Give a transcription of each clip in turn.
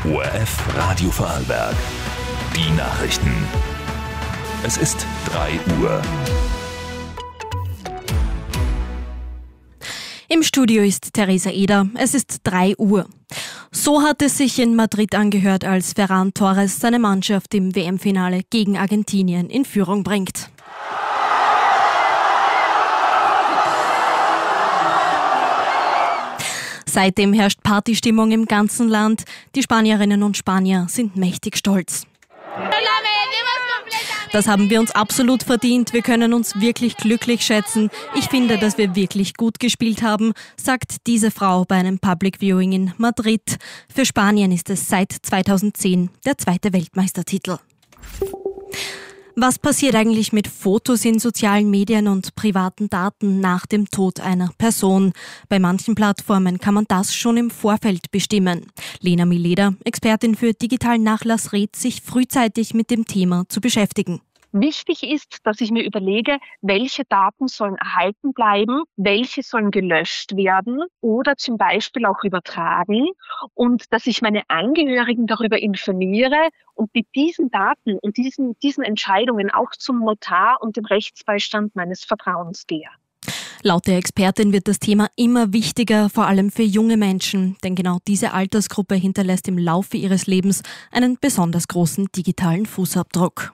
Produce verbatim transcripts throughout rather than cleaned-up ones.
O R F Radio Vorarlberg. Die Nachrichten. Es ist drei Uhr. Im Studio ist Theresa Eder. Es ist drei Uhr. So hat es sich in Madrid angehört, als Ferran Torres seine Mannschaft im W M-Finale gegen Argentinien in Führung bringt. Seitdem herrscht Partystimmung im ganzen Land. Die Spanierinnen und Spanier sind mächtig stolz. Das haben wir uns absolut verdient. Wir können uns wirklich glücklich schätzen. Ich finde, dass wir wirklich gut gespielt haben, sagt diese Frau bei einem Public Viewing in Madrid. Für Spanien ist es seit zweitausendzehn der zweite Weltmeistertitel. Was passiert eigentlich mit Fotos in sozialen Medien und privaten Daten nach dem Tod einer Person? Bei manchen Plattformen kann man das schon im Vorfeld bestimmen. Lena Mileder, Expertin für digitalen Nachlass, rät, sich frühzeitig mit dem Thema zu beschäftigen. Wichtig ist, dass ich mir überlege, welche Daten sollen erhalten bleiben, welche sollen gelöscht werden oder zum Beispiel auch übertragen und dass ich meine Angehörigen darüber informiere und mit diesen Daten und diesen, diesen Entscheidungen auch zum Notar und dem Rechtsbeistand meines Vertrauens gehe. Laut der Expertin wird das Thema immer wichtiger, vor allem für junge Menschen, denn genau diese Altersgruppe hinterlässt im Laufe ihres Lebens einen besonders großen digitalen Fußabdruck.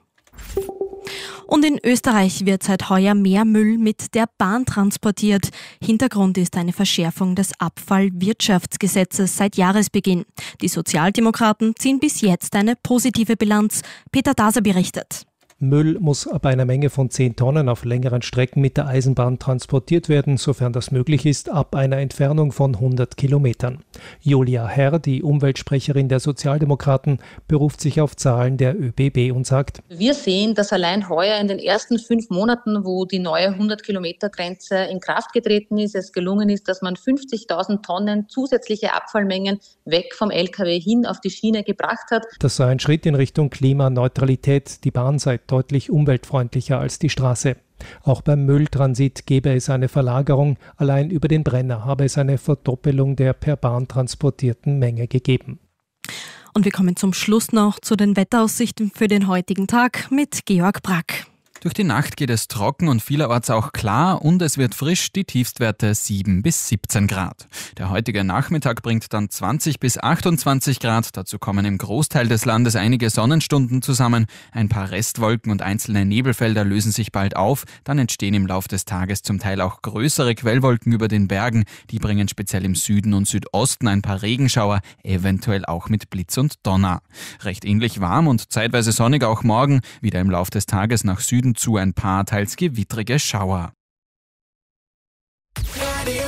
Und in Österreich wird seit heuer mehr Müll mit der Bahn transportiert. Hintergrund ist eine Verschärfung des Abfallwirtschaftsgesetzes seit Jahresbeginn. Die Sozialdemokraten ziehen bis jetzt eine positive Bilanz. Peter Daser berichtet. Müll muss ab einer Menge von zehn Tonnen auf längeren Strecken mit der Eisenbahn transportiert werden, sofern das möglich ist, ab einer Entfernung von hundert Kilometern. Julia Herr, die Umweltsprecherin der Sozialdemokraten, beruft sich auf Zahlen der Ö B B und sagt: Wir sehen, dass allein heuer in den ersten fünf Monaten, wo die neue hundert-Kilometer-Grenze in Kraft getreten ist, es gelungen ist, dass man fünfzigtausend Tonnen zusätzliche Abfallmengen weg vom L K W hin auf die Schiene gebracht hat. Das sei ein Schritt in Richtung Klimaneutralität. Die Bahn sei deutlich umweltfreundlicher als die Straße. Auch beim Mülltransit gäbe es eine Verlagerung. Allein über den Brenner habe es eine Verdoppelung der per Bahn transportierten Menge gegeben. Und wir kommen zum Schluss noch zu den Wetteraussichten für den heutigen Tag mit Georg Brack. Durch die Nacht geht es trocken und vielerorts auch klar und es wird frisch, die Tiefstwerte sieben bis siebzehn Grad. Der heutige Nachmittag bringt dann zwanzig bis achtundzwanzig Grad. Dazu kommen im Großteil des Landes einige Sonnenstunden zusammen. Ein paar Restwolken und einzelne Nebelfelder lösen sich bald auf. Dann entstehen im Lauf des Tages zum Teil auch größere Quellwolken über den Bergen. Die bringen speziell im Süden und Südosten ein paar Regenschauer, eventuell auch mit Blitz und Donner. Recht ähnlich warm und zeitweise sonnig auch morgen. Wieder im Lauf des Tages nach Süden zu ein paar teils gewittrige Schauer.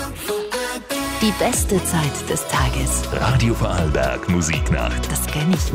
Die beste Zeit des Tages. Radio Vorarlberg Musiknacht. Das kenn ich.